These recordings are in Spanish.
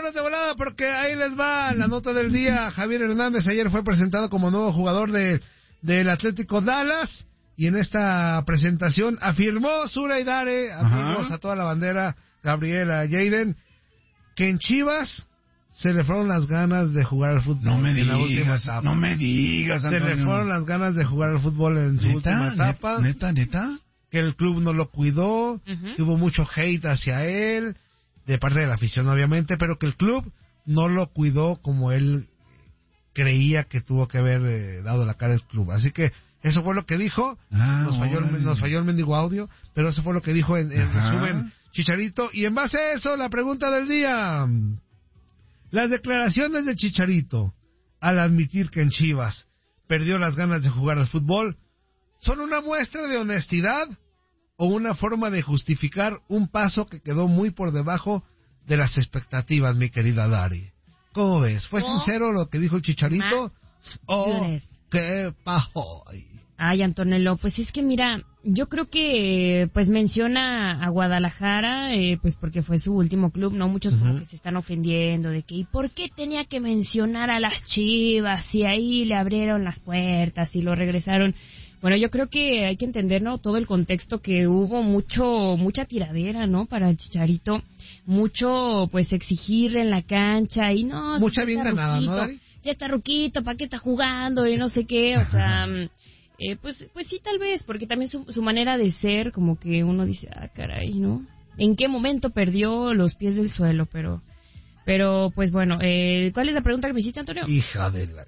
vámonos de volada porque ahí les va la nota del día. Javier Hernández ayer fue presentado como nuevo jugador del Atlético Dallas y en esta presentación afirmó Sura y Dare, amigos a toda la bandera, Gabriela, Jaden, que en Chivas se le fueron las ganas de jugar al fútbol. No me en la última digas, etapa. no me digas, Antonio. Se le fueron las ganas de jugar al fútbol en su última etapa. ¿Neta? Que el club no lo cuidó, que hubo mucho hate hacia él, de parte de la afición obviamente, pero que el club no lo cuidó como él creía que tuvo que haber dado la cara al club. Así que eso fue lo que dijo, nos falló el mendigo audio, pero eso fue lo que dijo en resumen Chicharito. Y en base a eso, la pregunta del día: las declaraciones de Chicharito al admitir que en Chivas perdió las ganas de jugar al fútbol, ¿son una muestra de honestidad o una forma de justificar un paso que quedó muy por debajo de las expectativas, mi querida Dari? ¿Cómo ves? ¿Fue sincero lo que dijo el Chicharito? ¿O qué pasó? Ay, Antonello, pues es que mira, yo creo que pues menciona a Guadalajara, pues porque fue su último club, ¿no? Muchos como que se están ofendiendo de que, ¿y por qué tenía que mencionar a las Chivas si ahí le abrieron las puertas y lo regresaron? Bueno, yo creo que hay que entender, ¿no? Todo el contexto, que hubo mucha tiradera, ¿no? Para el Chicharito, mucho pues exigirle en la cancha y no. Mucha bien ganada, ¿no, Dari? Ya está ruquito, ¿para qué está jugando? Y no sé qué, o sea, pues sí, tal vez, porque también su manera de ser, como que uno dice, caray, ¿no? ¿En qué momento perdió los pies del suelo? Pero pues bueno, ¿cuál es la pregunta que me hiciste, Antonio? Hija de la...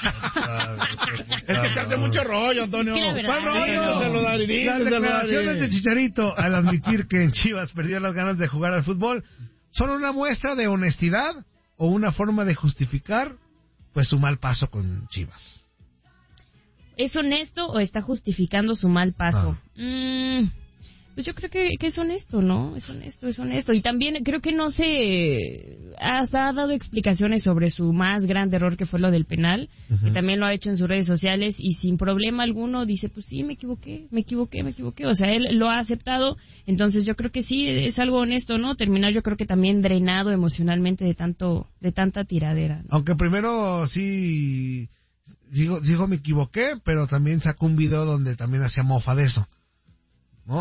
Es que echaste mucho rollo, Antonio. ¿Cuál rollo? Las declaraciones de Chicharito al admitir que en Chivas perdió las ganas de jugar al fútbol, ¿son una muestra de honestidad o una forma de justificar pues su mal paso con Chivas? ¿Es honesto o está justificando su mal paso? Pues yo creo que es honesto, ¿no? Es honesto. Y también creo que no ha dado explicaciones sobre su más grande error, que fue lo del penal, que también lo ha hecho en sus redes sociales, y sin problema alguno dice, pues sí, me equivoqué. O sea, él lo ha aceptado, entonces yo creo que sí, es algo honesto, ¿no? Terminar, yo creo que también drenado emocionalmente de tanta tiradera, ¿no? Aunque primero sí, digo me equivoqué, pero también sacó un video donde también hacía mofa de eso. ¿No?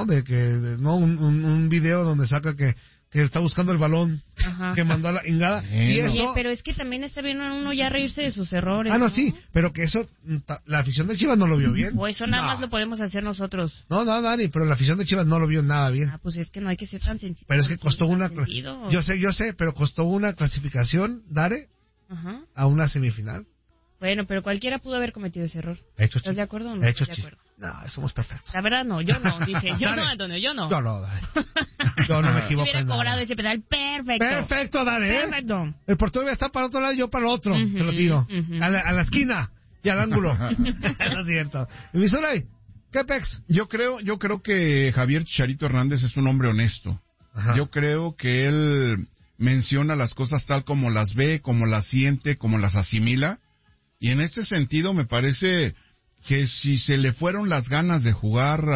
Un video donde saca que está buscando el balón, que mandó a la ingada. Y eso... pero es que también está bien uno ya reírse de sus errores. No, sí, pero que eso, la afición de Chivas no lo vio bien. O eso nada más lo podemos hacer nosotros. No, Dani, pero la afición de Chivas no lo vio nada bien. Pues es que no hay que ser tan sencillo. Pero es que costó yo sé, pero costó una clasificación, Dare, a una semifinal. Bueno, pero cualquiera pudo haber cometido ese error. ¿Estás de acuerdo o no? No, somos perfectos. La verdad no, yo no, dice. Yo no, Antonio, yo no. Yo no, Dale. Yo no me equivoco. Si hubiera cobrado ese penal, perfecto. Perfecto, Dale. Perfecto. El portero está para otro lado y yo para el otro. Se lo tiro. A la esquina y al ángulo. No es cierto. ¿Y mi Zulay? ¿Qué pex? Yo creo que Javier Chicharito Hernández es un hombre honesto. Yo creo que él menciona las cosas tal como las ve, como las siente, como las asimila. Y en este sentido me parece que si se le fueron las ganas de jugar